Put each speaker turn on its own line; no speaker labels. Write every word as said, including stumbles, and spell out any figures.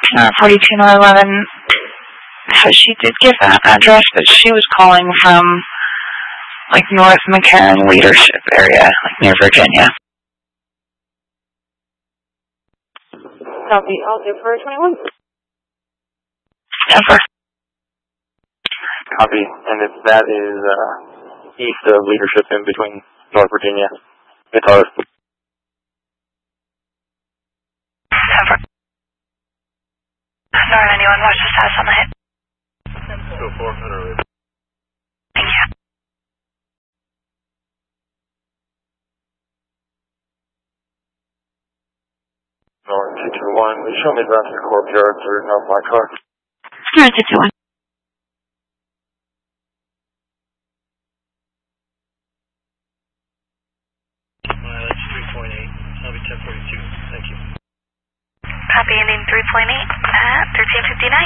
uh, forty-two North eleven, she did give that address, but she was calling from, like, North McCarran Leadership area, like, near Virginia.
Copy, I'll do for twenty-one.
Over.
Copy, and if that is uh, east of Leadership in between North Virginia, it's ours.
Over. North ninety-one, watch the status on the hit.
Go four hundred.
Thank you.
North two two one, will you show me the rest of the courtyard for North My Car?
North two two one.
Mileage three point eight, I'll be ten forty-two, thank you.
Copy, ending three point eight at thirteen fifty-nine.